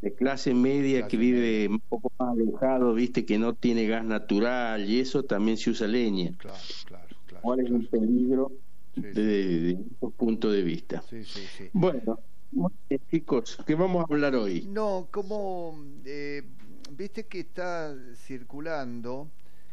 de clase media que clase media. vive un poco más alejado, viste, que no tiene gas natural y eso también se usa leña. Claro, claro, claro, ¿Cuál es un claro. peligro Sí, sí, de esos puntos de vista? sí, sí, sí. Bueno, muy bien, chicos, ¿qué vamos a hablar hoy? No, como viste que está circulando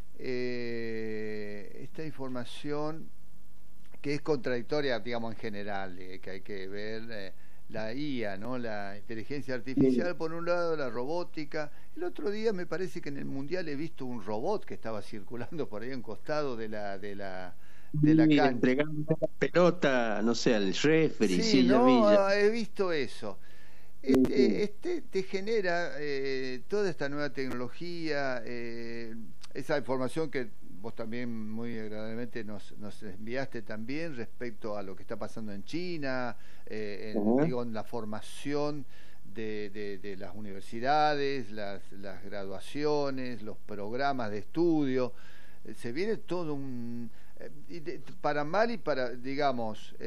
esta información que es contradictoria, digamos, en general, que hay que ver la IA, ¿no? La inteligencia Sí, artificial por un lado, la robótica. El otro día me parece que en el Mundial he visto un robot que estaba circulando por ahí a un costado de la y cancha. entregando la pelota, no sé, al referee, Sí, sí, ya vi, no, ya. he visto eso. Sí, sí. Te genera toda esta nueva tecnología, esa información que vos también muy agradablemente nos enviaste también respecto a lo que está pasando en China, Ajá. digo, en la formación de las universidades, las graduaciones, los programas de estudio. Se viene todo para mal y para, digamos,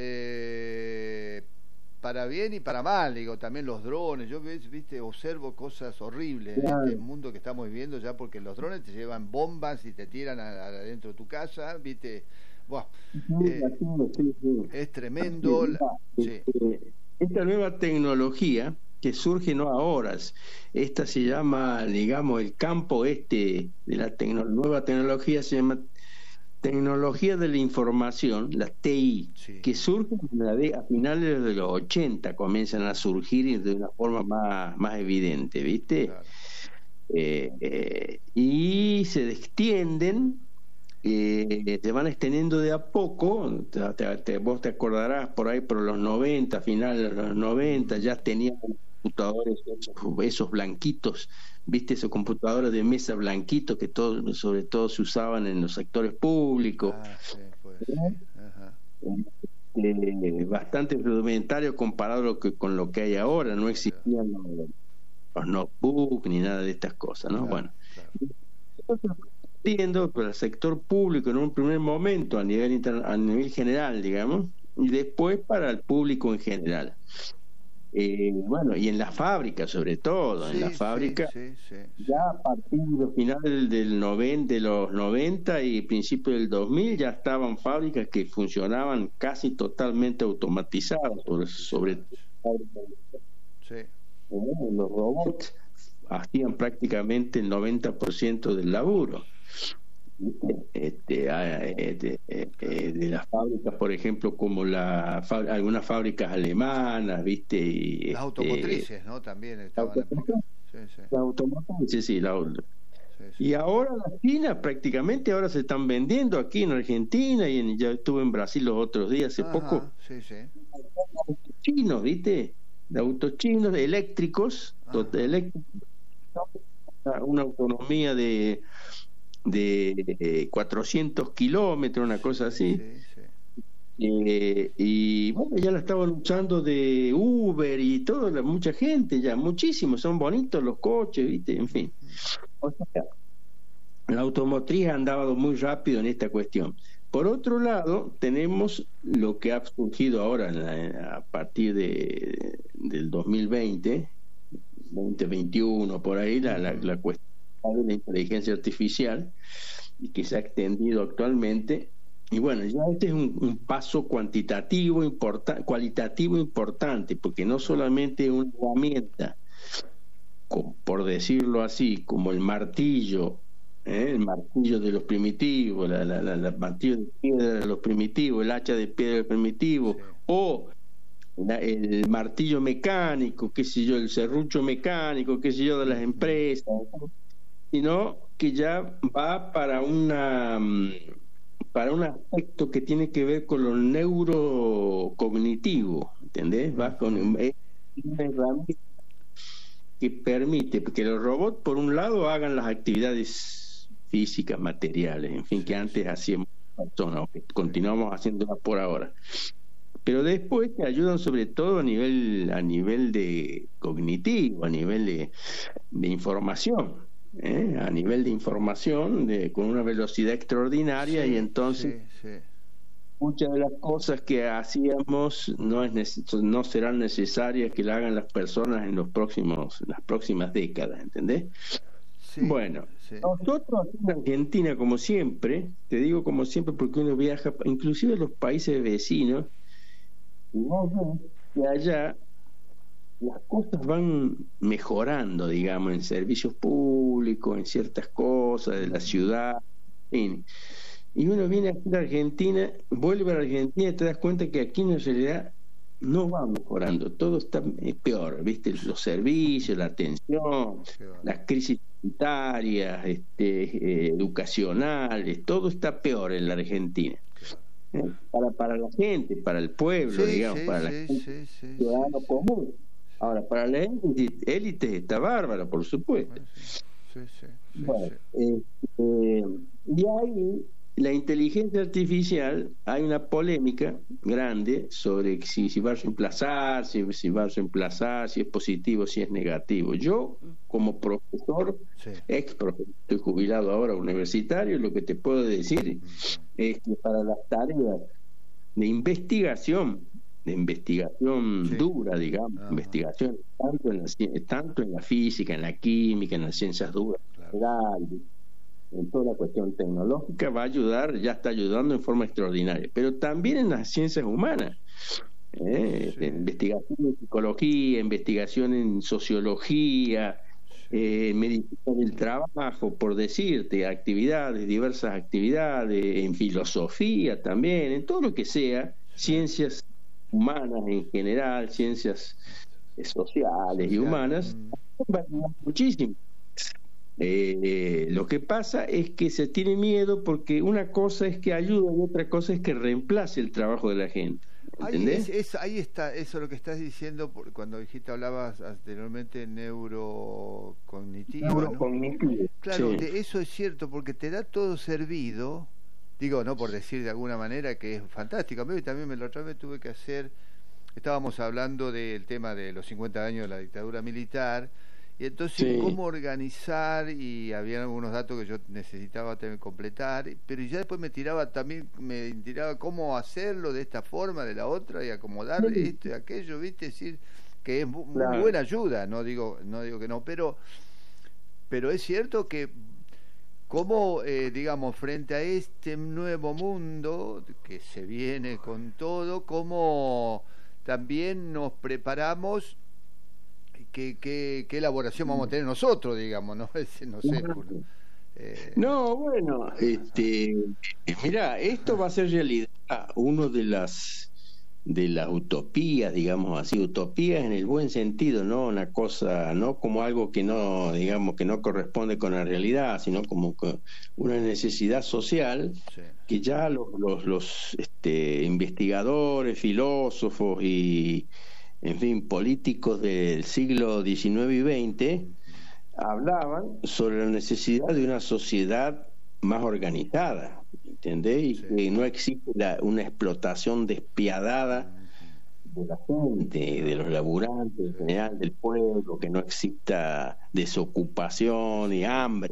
para bien y para mal, digo, también los drones. Yo, viste, observo cosas horribles en este Claro. mundo que estamos viviendo ya, porque los drones te llevan bombas y te tiran adentro de tu casa, viste. Buah, Sí, eh, así es, sí, sí. es Así tremendo. es, mira, Sí, esta nueva tecnología que surge no ahora, esta se llama, digamos, el campo este de la nueva tecnología se llama tecnología de la información, la TI, sí, que surge a finales de los 80 comienzan a surgir y de una forma más evidente, ¿viste? claro. Y se extienden, se van extendiendo de a poco. Vos te acordarás por ahí por los 90, finales de los 90 Ujú. ya teníamos computadores, esos blanquitos, viste, esos computadores de mesa blanquitos que sobre todo se usaban en los sectores públicos, Ah, sí, pues sí. ¿no? Ajá. Bastante rudimentario comparado con lo que hay ahora. No Olvidado. existían los notebooks ni nada de estas cosas, ¿no? Claro, Bueno, claro. entiendo para el sector público en un primer momento a nivel general, digamos, y después para el público en general. Bueno, y en las fábricas, sobre todo, en las Sí, sí, fábricas, sí, sí, ya sí. a partir de los finales de los 90 y principios del 2000 ya estaban fábricas que funcionaban casi totalmente automatizadas, sobre Automatizadas. Sí. los robots hacían prácticamente el 90% del laburo. De las fábricas, por ejemplo, como algunas fábricas alemanas, ¿viste? Y Las automotrices, ¿no? También estaban aplicadas. Sí, sí, la automotriz, sí, sí, sí. y ahora las chinas prácticamente ahora se están vendiendo aquí en Argentina ya estuve en Brasil los otros días, hace poco, Ajá, sí, sí. autos chinos, ¿viste? De autos chinos, de eléctricos, Ajá, eléctricos, una autonomía de 400 kilómetros, una cosa así. sí, sí. Y bueno, ya la estaban usando de Uber y todo, mucha gente ya, muchísimos, son bonitos los coches, ¿viste? En fin. Ujú. O sea, la automotriz ha andado muy rápido en esta cuestión. Por otro lado, tenemos lo que ha surgido ahora a partir del 2020, 2021, por ahí, Ujú. la cuestión de la inteligencia artificial, y que se ha extendido actualmente. Y bueno, ya este es un paso cualitativo importante, porque no Claro. solamente es una herramienta, por decirlo así, como el martillo de los primitivos, la martillo de piedra de los primitivos, el hacha de piedra de los primitivos, Sí. o el martillo mecánico, qué sé yo, el serrucho mecánico, qué sé yo, de las Ujú. empresas, sino que ya va para un aspecto que tiene que ver con lo neurocognitivo, ¿entendés? Ujú. Es una herramienta que permite que los robots, por un lado, hagan las actividades físicas, materiales, en fin, que Sí, antes sí, hacíamos personas, o que sí. continuamos haciéndolas por ahora. Pero después te ayudan sobre todo a nivel de cognitivo, a nivel de información, a nivel de información, con una velocidad extraordinaria, y Sí, entonces sí, sí. muchas de las cosas que hacíamos no serán necesarias que la hagan las personas en las próximas décadas, ¿entendés? Sí, Bueno, sí. nosotros aquí en Argentina, como siempre, te digo como siempre porque uno viaja, inclusive a los países vecinos, y vos ves que allá las cosas van mejorando, digamos, en servicios públicos, en ciertas cosas de la ciudad, en fin. Y uno viene aquí a Argentina, vuelve a la Argentina y te das cuenta que aquí en realidad no va mejorando, todo está peor, ¿viste? Los servicios, la atención, las crisis sanitarias, educacionales, todo está peor en la Argentina. Para la gente, para el pueblo, digamos, para la gente, ciudadano común. Ahora, para la élite está bárbara, por supuesto. Bueno, y ahí la inteligencia artificial, hay una polémica grande sobre si va a reemplazar, si es positivo, si es negativo. Yo, como profesor, ex profesor, estoy jubilado ahora universitario, lo que te puedo decir es que para las tareas de investigación dura, digamos, investigación tanto en la física, en la química, en las ciencias duras, en toda la cuestión tecnológica va a ayudar, ya está ayudando en forma extraordinaria, pero también en las ciencias humanas, investigación en psicología, investigación en sociología, medicina del trabajo, por decirte, diversas actividades, en filosofía también, en todo lo que sea, ciencias humanas en general, ciencias sociales y humanas, va a ayudar muchísimo. Lo que pasa es que se tiene miedo porque una cosa es que ayude y otra cosa es que reemplace el trabajo de la gente. ¿Entendés? Ahí está, eso lo que estás diciendo cuando hablabas anteriormente neurocognitivo. Neurocognitivo. ¿No? Claro, sí. Eso es cierto porque te da todo servido. Digo, no por decir de alguna manera que es fantástico. A mí también otra vez tuve que hacer. Estábamos hablando del tema de los 50 años de la dictadura militar. Y entonces, cómo organizar, y había algunos datos que yo necesitaba también completar, pero ya después me tiraba cómo hacerlo de esta forma, de la otra, y acomodar esto y aquello, ¿viste? Es decir, que es muy buena ayuda, no digo que no, pero es cierto que cómo, digamos, frente a este nuevo mundo que se viene con todo, cómo también nos preparamos. ¿Qué elaboración vamos a tener nosotros, digamos? No sé. No, bueno, mirá, esto va a ser realidad uno de las utopías, digamos así, utopías en el buen sentido, no una cosa, no como algo que no, digamos, que no corresponde con la realidad, sino como una necesidad social que ya los investigadores, filósofos y en fin, políticos del siglo XIX y XX hablaban sobre la necesidad de una sociedad más organizada, ¿entendés? Y que no existe una explotación despiadada de la gente, de los laburantes en general, del pueblo, que no exista desocupación y hambre.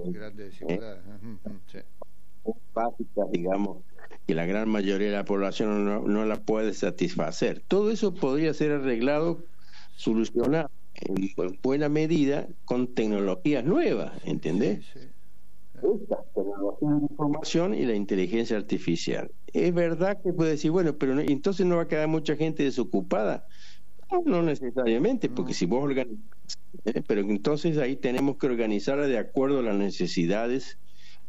Básicas, digamos, que la gran mayoría de la población no la puede satisfacer. Todo eso podría ser arreglado, solucionado en buena medida con tecnologías nuevas, ¿entendés? Estas tecnologías de información y la inteligencia artificial. Es verdad que puede decir, bueno, pero entonces no va a quedar mucha gente desocupada. No necesariamente, porque si vos organizas, pero entonces ahí tenemos que organizarla de acuerdo a las necesidades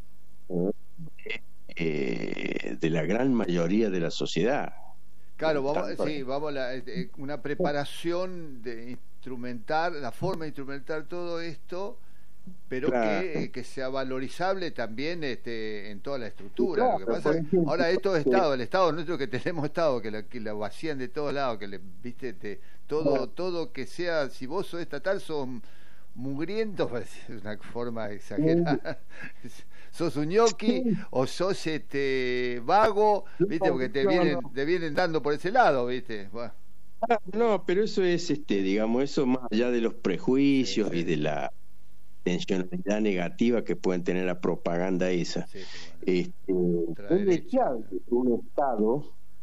de la gran mayoría de la sociedad. Claro, vamos una preparación de instrumentar, la forma de instrumentar todo esto, pero que sea valorizable también en toda la estructura. Lo que pasa es que ahora el Estado nuestro, que tenemos Estado, que lo vacían de todos lados, que todo que sea, si vos sos estatal, sos mugriento, es una forma exagerada. Sos un ñoqui o sos vago, ¿viste? Porque te vienen dando por ese lado, ¿viste? Bueno. No, pero eso es, digamos, eso más allá de los prejuicios y de la intencionalidad negativa que pueden tener la propaganda esa. Es deseable que un Estado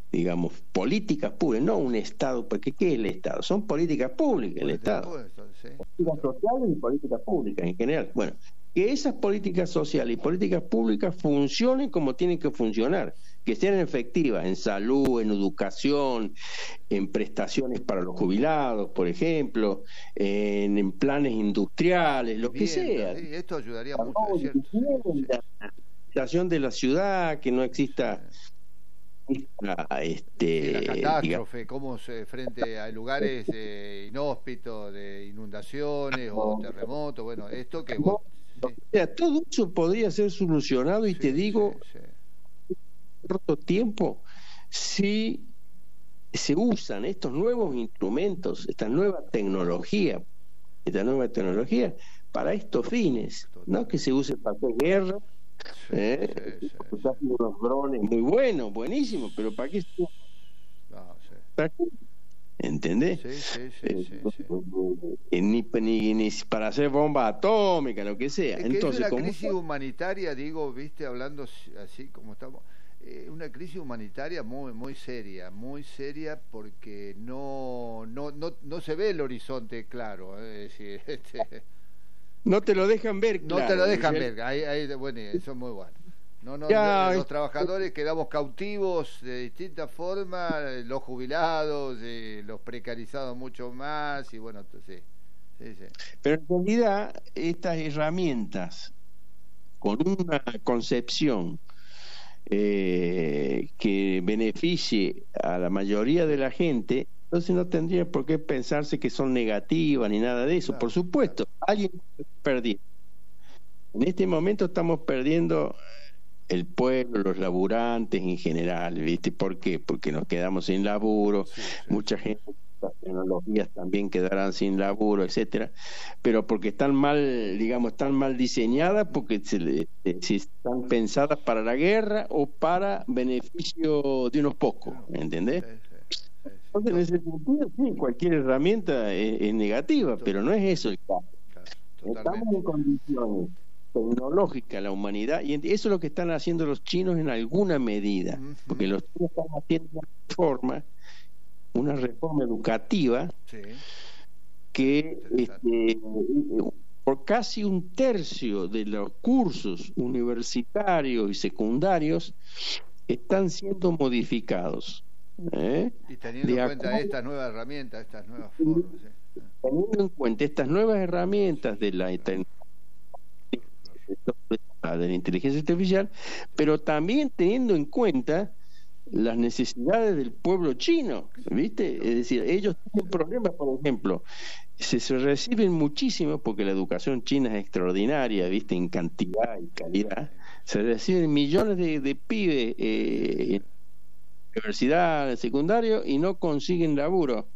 digamos, políticas públicas, no un Estado, porque ¿qué es el Estado? Son políticas públicas, el Estado. Sí. Políticas sociales y políticas públicas en general. Bueno, que esas políticas sociales y políticas públicas funcionen como tienen que funcionar, que sean efectivas en salud, en educación, en prestaciones para los jubilados, por ejemplo, en planes industriales, lo que sea. Sí, esto ayudaría mucho, es cierto. La administración de la ciudad, que no exista la catástrofe, cómo frente a lugares inhóspitos, de inundaciones o terremotos, bueno, esto que vos... O sea, todo eso podría ser solucionado y te digo, en corto tiempo, si se usan estos nuevos instrumentos, esta nueva tecnología para estos fines, no que se use para hacer guerra, unos drones muy buenos, buenísimos, pero ¿para qué? ¿Para qué? ¿Entendés? Ni para hacer bomba atómica, lo que sea. Es que entonces, es una crisis humanitaria, digo, viste, hablando así como estamos, una crisis humanitaria muy seria, porque no se ve el horizonte claro, es decir, no te lo dejan ver, claro. No te lo dejan ver, ahí, bueno, eso es muy bueno. Los trabajadores quedamos cautivos de distintas formas, los jubilados, los precarizados mucho más, y bueno, sí. Pero en realidad estas herramientas, con una concepción que beneficie a la mayoría de la gente, entonces no tendría por qué pensarse que son negativas ni nada de eso. Claro, por supuesto, alguien perdió. En este momento estamos perdiendo el pueblo, los laburantes en general, ¿viste? ¿Por qué? Porque nos quedamos sin laburo, mucha gente, las tecnologías también quedarán sin laburo, etcétera, pero porque están mal, digamos, están mal diseñadas, porque si están pensadas para la guerra o para beneficio de unos pocos, ¿entendés? Entonces, en ese sentido, sí, cualquier herramienta es negativa, pero no es eso el caso. Estamos en condiciones tecnológica la humanidad, y eso es lo que están haciendo los chinos en alguna medida, porque los chinos están haciendo una reforma educativa que por casi un tercio de los cursos universitarios y secundarios están siendo modificados. Y teniendo en cuenta estas nuevas herramientas, estas nuevas formas. Teniendo en cuenta estas nuevas herramientas de la inteligencia artificial, pero también teniendo en cuenta las necesidades del pueblo chino, ¿viste? Es decir, ellos tienen problemas, por ejemplo, se reciben muchísimo, porque la educación china es extraordinaria, ¿viste? En cantidad y calidad, se reciben millones de pibes en universidad, en secundario, y no consiguen laburo,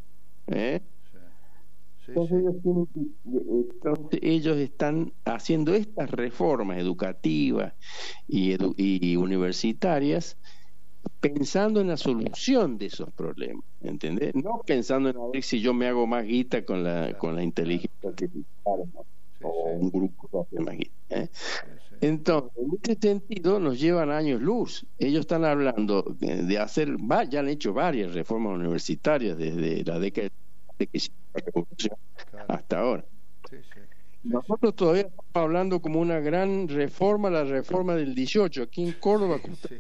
Entonces ellos están haciendo estas reformas educativas y universitarias pensando en la solución de esos problemas, ¿entendés? No pensando en a ver si yo me hago más guita con la inteligencia artificial o un grupo que hace más guita, Entonces, en este sentido nos llevan años luz. Ellos están hablando de hacer, ya han hecho varias reformas universitarias desde la década de que se la revolución hasta ahora. Nosotros todavía estamos hablando como una gran reforma, la reforma del 18 aquí en Córdoba.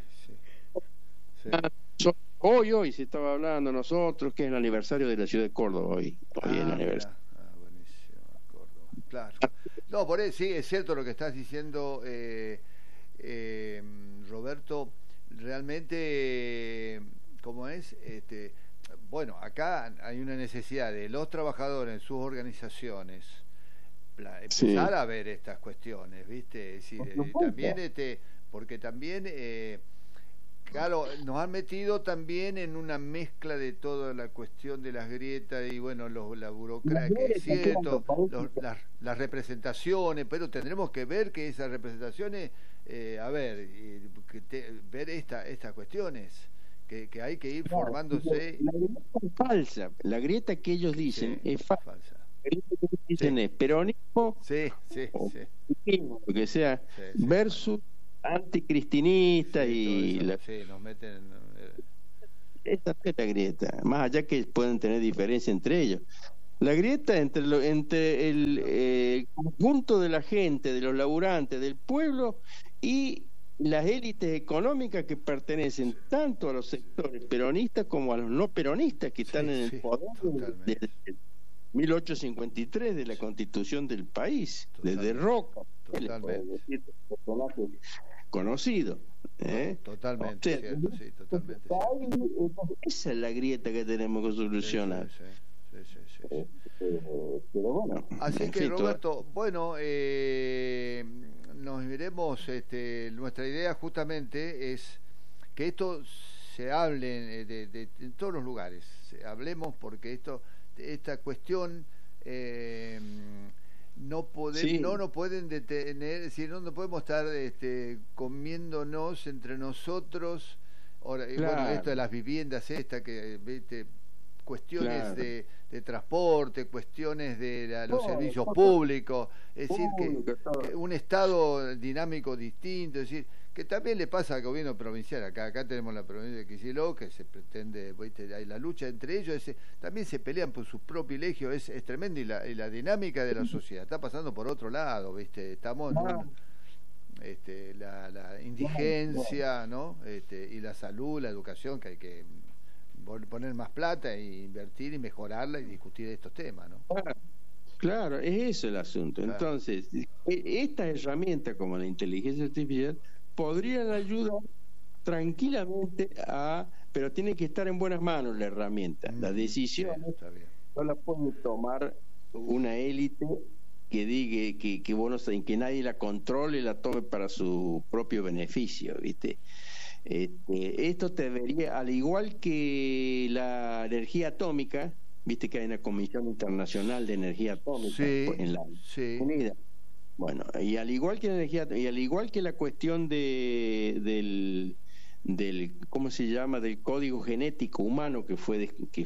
Hoy se estaba hablando nosotros que es el aniversario de la ciudad de Córdoba hoy es el aniversario. Buenísimo, Córdoba. Claro. No, por eso sí es cierto lo que estás diciendo, Roberto. Realmente, ¿cómo es? Bueno, acá hay una necesidad de los trabajadores en sus organizaciones empezar a ver estas cuestiones, ¿viste? Es decir, también porque también claro, nos han metido también en una mezcla de toda la cuestión de las grietas y bueno, la burocracia, que es cierto, las representaciones, pero tendremos que ver que esas representaciones, ver estas cuestiones. Que hay que ir formándose. La grieta es falsa. La grieta que ellos dicen es falsa. La grieta que ellos dicen es peronismo, lo que sea, versus anticristinista nos meten. esta es la grieta, más allá que pueden tener diferencia entre ellos. La grieta entre el conjunto de la gente, de los laburantes, del pueblo y las élites económicas que pertenecen tanto a los sectores peronistas como a los no peronistas que están en el poder desde 1853 de la Constitución del país, desde Roca, totalmente conocido. Totalmente, o sea, cierto, sí, totalmente. Esa es la grieta que tenemos que solucionar. Sí. Pero bueno. Así que, Roberto, bueno, nos iremos. Nuestra idea justamente es que esto se hable de todos los lugares. Hablemos porque esta cuestión no nos pueden detener, es decir, no podemos estar comiéndonos entre nosotros. Ahora, bueno, esto de las viviendas, que viste, cuestiones de transporte, cuestiones de los servicios públicos, es decir, que un estado dinámico distinto, es decir, que también le pasa al gobierno provincial. Acá tenemos la provincia de Kicillof, que se pretende, hay la lucha entre ellos, también se pelean por sus privilegios, es tremendo, y la dinámica de la sociedad está pasando por otro lado, ¿viste? Estamos en la indigencia, ¿no? Y la salud, la educación, que hay que poner más plata e invertir y mejorarla y discutir estos temas, ¿no? Claro, es eso el asunto. Claro. Entonces, estas herramientas como la inteligencia artificial podrían ayudar tranquilamente pero tiene que estar en buenas manos la herramienta. La decisión no la puede tomar una élite que diga que nadie la controle y la tome para su propio beneficio, ¿viste? Esto debería, al igual que la energía atómica, viste que hay una Comisión Internacional de Energía Atómica en la Unida. Bueno, y al igual que la cuestión del ¿cómo se llama? Del código genético humano que fue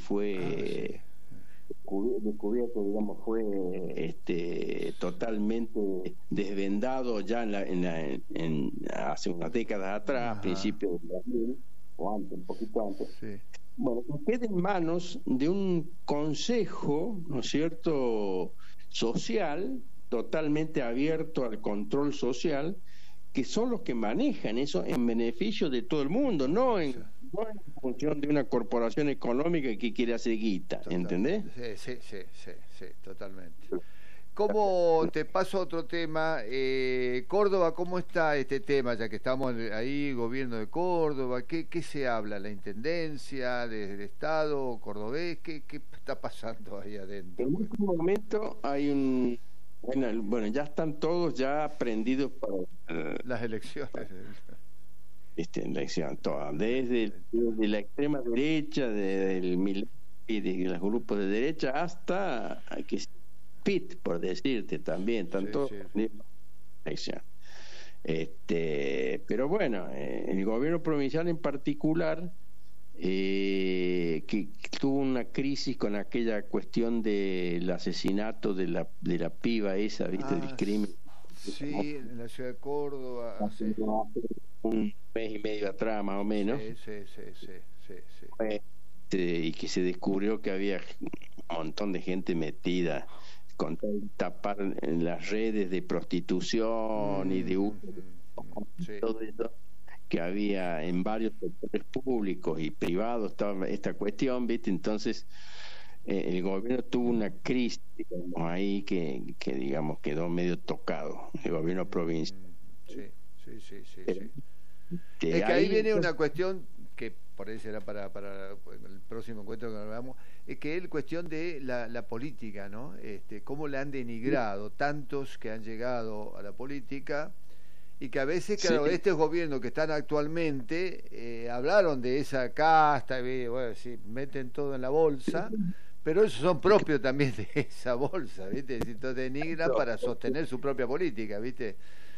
descubierto, digamos, fue totalmente desvendado ya hace unas décadas atrás, a principios del 2000 o antes, un poquito antes. Bueno, que quede en manos de un consejo, ¿no es cierto?, social, totalmente abierto al control social, que son los que manejan eso en beneficio de todo el mundo, no en función de una corporación económica que quiere hacer guita, ¿entendés? Sí, totalmente. ¿Cómo te paso a otro tema? Córdoba, ¿cómo está este tema? Ya que estamos ahí, gobierno de Córdoba, ¿qué se habla? ¿La intendencia del Estado cordobés? ¿Qué está pasando ahí adentro? En este momento hay bueno, ya están todos ya prendidos para las elecciones. Elección, todas, desde la extrema derecha, y de los grupos de derecha hasta que PIT, por decirte, también están todos elección. Pero bueno, el gobierno provincial en particular, que tuvo una crisis con aquella cuestión del asesinato de la piba esa, ¿viste? Del crimen. Sí, en la ciudad de Córdoba. Hace un mes y medio atrás, más o menos. Sí. Y que se descubrió que había un montón de gente metida con tapar en las redes de prostitución y de todo eso que había en varios sectores públicos y privados, estaba esta cuestión, ¿viste? Entonces el gobierno tuvo una crisis, digamos, ahí que digamos quedó medio tocado, el gobierno provincial. Sí. Es que ahí viene una cuestión que por ahí será para el próximo encuentro que nos veamos, es que es cuestión de la política, ¿no? Cómo la han denigrado tantos que han llegado a la política, y que a veces, claro, estos gobiernos que están actualmente hablaron de esa casta, bueno, sí, meten todo en la bolsa, pero esos son propios también de esa bolsa, ¿viste? Entonces denigran para sostener su propia política, ¿viste?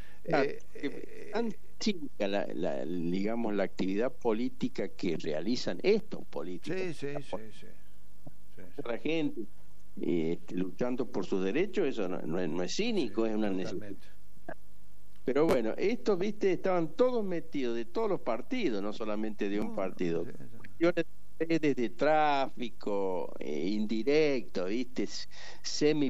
Digamos, la actividad política que realizan estos políticos. Sí. La gente luchando por sus derechos, eso no es cínico, es una necesidad. Pero bueno, estaban todos metidos de todos los partidos, no solamente de un partido. redes de tráfico indirecto, ¿viste? Semi,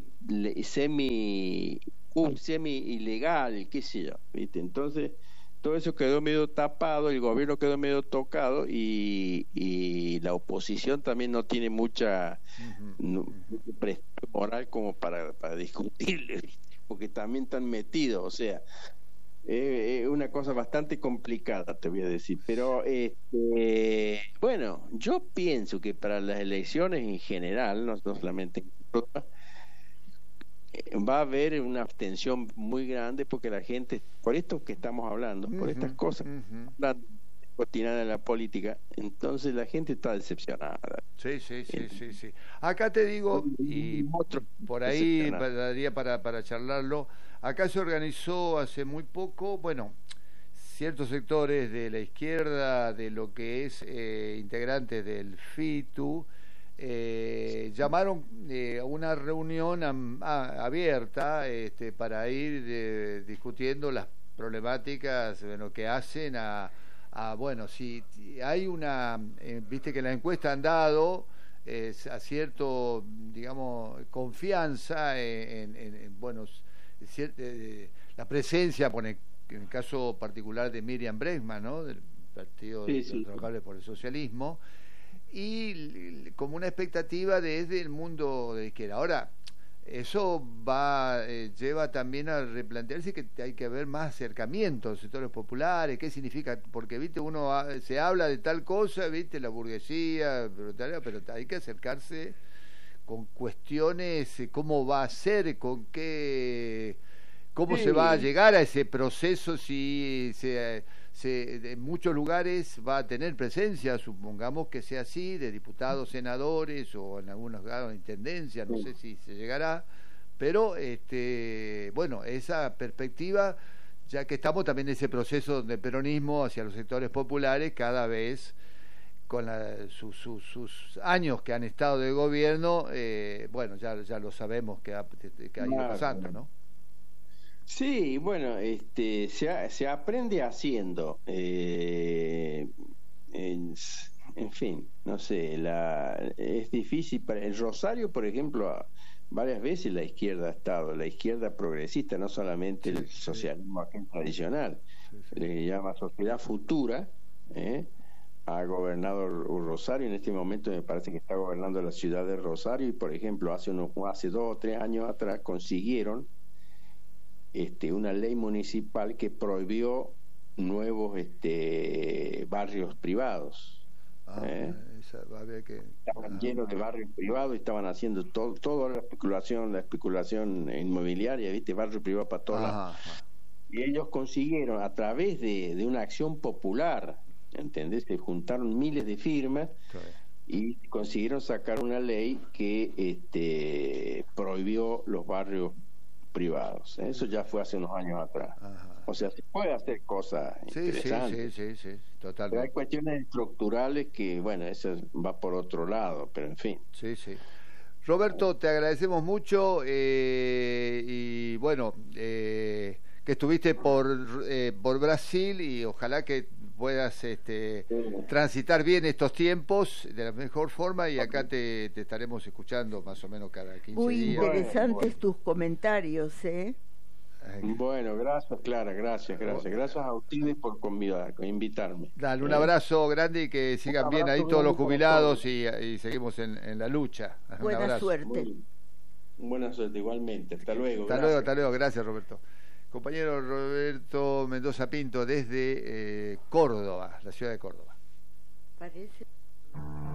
semi ilegal, qué sé yo, ¿viste? Entonces, todo eso quedó medio tapado, el gobierno quedó medio tocado y la oposición también no tiene mucha mucho prestigio moral como para discutirle, ¿viste? Porque también están metidos, o sea, una cosa bastante complicada, te voy a decir. Pero, bueno, yo pienso que para las elecciones en general, no solamente en Europa, va a haber una abstención muy grande porque la gente, por esto que estamos hablando, por estas cosas cotidianas de la política, entonces la gente está decepcionada. Sí, sí, sí, sí, sí. Acá te digo, y por ahí daría para charlarlo, acá se organizó hace muy poco, bueno, ciertos sectores de la izquierda, de lo que es integrantes del FITU, llamaron a una reunión abierta para ir discutiendo las problemáticas bueno, que hacen bueno, si hay una, viste que la encuesta han dado a cierto, digamos, confianza bueno, la presencia, en el caso particular de Miriam Bregman, ¿no? Del Partido de los Trabajadores por el Socialismo, y como una expectativa desde el mundo de izquierda. Ahora, eso lleva también a replantearse que hay que haber más acercamientos a los sectores populares, qué significa, porque viste se habla de tal cosa, viste la burguesía, pero hay que acercarse con cuestiones, cómo va a ser, cómo se va a llegar a ese proceso, si en muchos lugares va a tener presencia, supongamos que sea así, de diputados, senadores o en algunos casos de intendencia, no sé si se llegará, pero bueno, esa perspectiva, ya que estamos también en ese proceso donde el peronismo hacia los sectores populares cada vez con sus años que han estado de gobierno, bueno, ya lo sabemos que ha ido pasando, ¿no? Sí, bueno, se aprende haciendo. En fin, no sé, es difícil. El Rosario, por ejemplo, varias veces la izquierda ha estado, la izquierda progresista, no solamente el socialismo aquel tradicional, le llama Sociedad Futura, ha gobernado Rosario, en este momento me parece que está gobernando la ciudad de Rosario, y por ejemplo, hace 2 o 3 años atrás consiguieron una ley municipal que prohibió nuevos barrios privados. Estaban llenos de barrios privados y estaban haciendo toda la especulación inmobiliaria, ¿viste? Barrio privado para todos lados. Y ellos consiguieron, a través de una acción popular, ¿entendés? Se juntaron miles de firmas y consiguieron sacar una ley que prohibió los barrios privados. Eso ya fue hace unos años atrás. O sea, se puede hacer cosas interesantes. Sí, totalmente. Pero hay cuestiones estructurales que, bueno, eso va por otro lado, pero en fin. Sí. Roberto, te agradecemos mucho y bueno, que estuviste por Brasil y ojalá que puedas transitar bien estos tiempos de la mejor forma y acá te estaremos escuchando más o menos cada 15 días. Muy interesantes tus comentarios, Bueno, gracias Clara, gracias a ustedes por invitarme. Dale, un abrazo grande y que sigan bien ahí todos los jubilados y seguimos en la lucha. Buena suerte. Buena suerte igualmente, hasta luego. Hasta luego, gracias Roberto. Compañero Roberto Mendoza Pinto desde Córdoba, la ciudad de Córdoba. Parece.